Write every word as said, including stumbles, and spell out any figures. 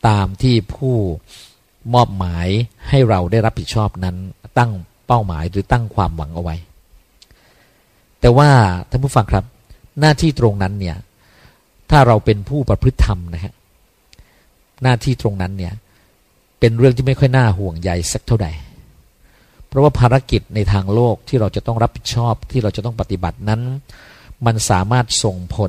ตามที่ผู้มอบหมายให้เราได้รับผิดชอบนั้นตั้งเป้าหมายหรือตั้งความหวังเอาไว้แต่ว่าท่านผู้ฟังครับหน้าที่ตรงนั้นเนี่ยถ้าเราเป็นผู้ประพฤติธรรมนะฮะหน้าที่ตรงนั้นเนี่ยเป็นเรื่องที่ไม่ค่อยน่าห่วงใยสักเท่าใดเพราะว่าภารกิจในทางโลกที่เราจะต้องรับผิดชอบที่เราจะต้องปฏิบัตินั้นมันสามารถส่งผล